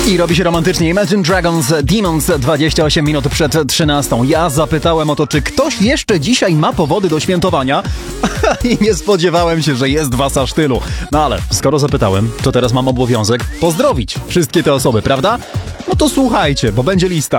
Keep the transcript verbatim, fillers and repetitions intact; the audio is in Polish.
I robi się romantycznie. Imagine Dragons Demons dwadzieścia osiem minut przed trzynastą. Ja zapytałem o to, czy ktoś jeszcze dzisiaj ma powody do świętowania i nie spodziewałem się, że jest was aż tylu. No ale skoro zapytałem, to teraz mam obowiązek pozdrowić wszystkie te osoby, prawda? No to słuchajcie, bo będzie lista.